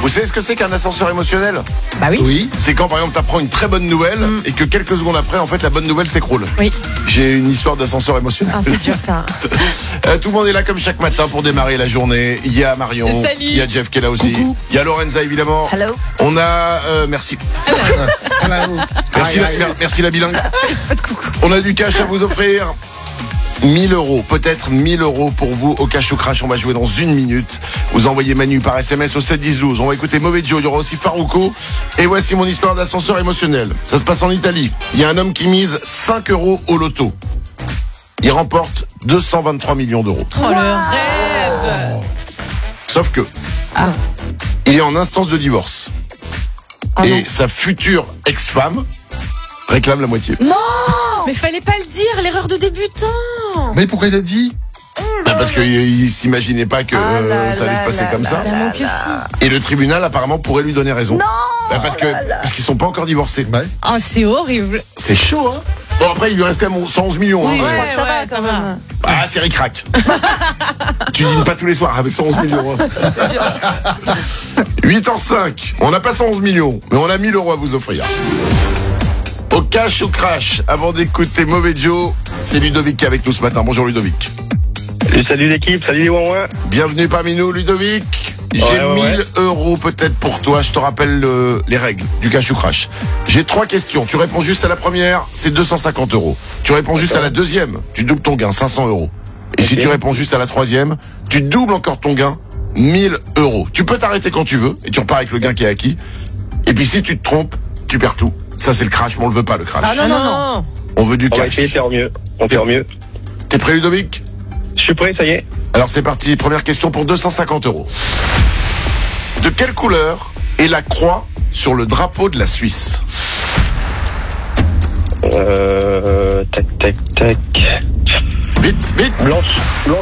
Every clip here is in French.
Vous savez ce que c'est qu'un ascenseur émotionnel? Bah oui. Oui. C'est quand par exemple t'apprends une très bonne nouvelle et que quelques secondes après en fait la bonne nouvelle s'écroule. Oui. J'ai une histoire d'ascenseur émotionnel. Ah, c'est dur ça. Tout le monde est là comme chaque matin pour démarrer la journée. Il y a Marion, Salut. il y a Jeff qui est là aussi, Coucou. il y a Lorenza évidemment. Hello. On a merci. Merci la bilingue. Pas de coucou. On a du cash à vous offrir. 1000 euros, peut-être 1000 euros pour vous au Cash ou Crash. On va jouer dans une minute. Vous envoyez Manu par SMS au 71012. On va écouter Mauvais Joe. Il y aura aussi Farouko. Et voici mon histoire d'ascenseur émotionnel. Ça se passe en Italie. Il y a un homme qui mise 5 euros au loto. Il remporte 223 millions d'euros. Oh, le rêve. Sauf que il est en instance de divorce. Ah et non. sa future ex-femme réclame la moitié. Mais fallait pas le dire, l'erreur de débutant. Mais pourquoi il a dit? Parce qu'il s'imaginait pas que ça allait se passer comme ça. Évidemment que si. Et le tribunal apparemment pourrait lui donner raison. Non. Parce qu'ils sont pas encore divorcés. Ouais. Oh, c'est horrible. C'est chaud, hein. Bon, après il lui reste quand même 111 millions. Oui, hein. je crois que ça va quand même. Ah, c'est ric-rac. Tu dînes pas tous les soirs avec 111 millions. Hein. 8h05. On n'a pas 111 millions, mais on a 1000 euros à vous offrir. Au Cash ou Crash, avant d'écouter Mauvais Joe, c'est Ludovic qui est avec nous ce matin. Bonjour Ludovic. Salut l'équipe, salut les ouin-ouin. Bienvenue parmi nous Ludovic. J'ai 1000 euros peut-être pour toi. Je te rappelle les règles du Cash ou Crash. J'ai 3 questions. Tu réponds juste à la première, c'est 250 euros. Tu réponds juste à la deuxième, tu doubles ton gain, 500 euros. Et si tu réponds juste à la troisième, tu doubles encore ton gain, 1000 euros. Tu peux t'arrêter quand tu veux et tu repars avec le gain qui est acquis. Et puis si tu te trompes, tu perds tout. Ça c'est le crash, mais on le veut pas le crash. Ah non. On veut du On va cash. essayer de faire mieux. On fait mieux. T'es prêt Ludovic? Je suis prêt, ça y est. Alors c'est parti, première question pour 250 euros. De quelle couleur est la croix sur le drapeau de la Suisse? Tac. Vite. Blanche.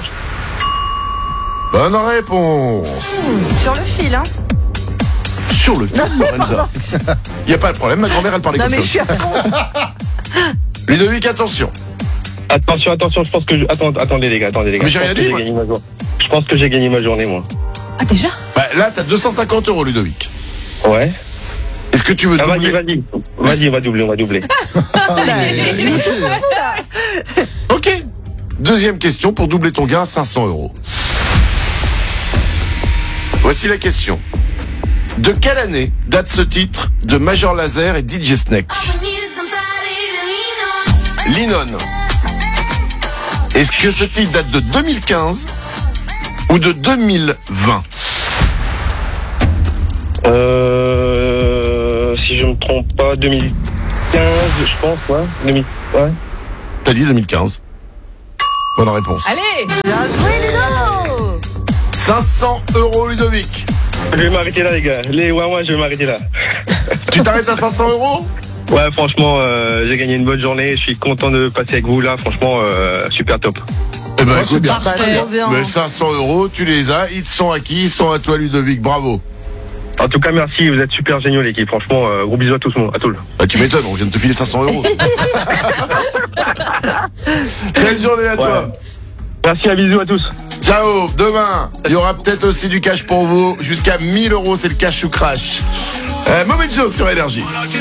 Bonne réponse. Sur le fil, hein. Sur le fil, Lorenza. Il n'y a pas de problème, ma grand-mère, elle parlait Non, comme mais ça je suis à fond. Ludovic, attention. Attention, je pense que attendez les gars. Mais j'ai rien dit, moi. Je pense que j'ai gagné ma journée, moi. Ah, déjà? Bah, là, t'as 250 euros, Ludovic. Ouais. Est-ce que tu veux doubler? Vas-y, on va doubler. Ok. Deuxième question pour doubler ton gain, 500 euros. Voici la question. De quelle année date ce titre de Major Lazer et DJ Snake? Linon. Est-ce que ce titre date de 2015 ou de 2020? Si je me trompe pas, 2015, je pense, ouais. Ouais. T'as dit 2015. Bonne réponse. Allez. Bien joué, Ludo. 500 euros, Ludovic. Je vais m'arrêter là, les gars. Les ouin-ouin, je vais m'arrêter là. Tu t'arrêtes à 500 euros? Ouais, franchement, j'ai gagné une bonne journée. Je suis content de passer avec vous là. Franchement, super top. Eh ben, Ouais, écoute, c'est bien. Parfait. Trop bien. mais 500 euros, tu les as. Ils te sont acquis. Ils sont à toi, Ludovic. Bravo. En tout cas, merci. Vous êtes super géniaux, l'équipe. Franchement, gros bisous à tous, à tout. Bah, tu m'étonnes. On vient de te filer 500 euros. Belle journée à toi. Merci, un bisou à tous. Ciao. Demain, il y aura peut-être aussi du cash pour vous. Jusqu'à 1000 euros, c'est le Cash ou Crash. Mauvais Joe sur Énergie.